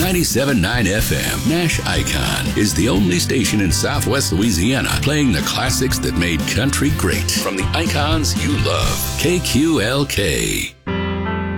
97.9 FM, Nash Icon is the only station in Southwest Louisiana playing the classics that made country great. From the icons you love, KQLK.